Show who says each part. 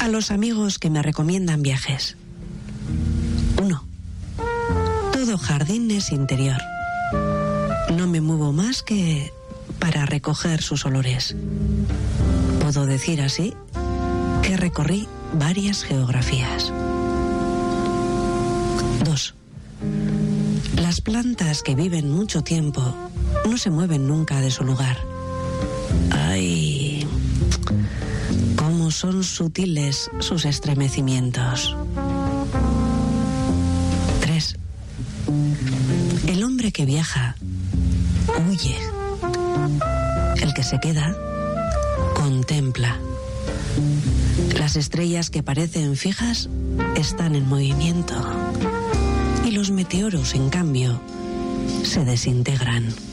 Speaker 1: A los amigos que me recomiendan viajes. 1. Todo jardín es interior. No me muevo más que para recoger sus olores. Puedo decir así que recorrí varias geografías. 2. Las plantas que viven mucho tiempo no se mueven nunca de su lugar. ¡Ay! Cómo son sutiles sus estremecimientos. 3. El hombre que viaja huye. El que se queda contempla. Las estrellas que parecen fijas están en movimiento y los meteoros, en cambio, se desintegran.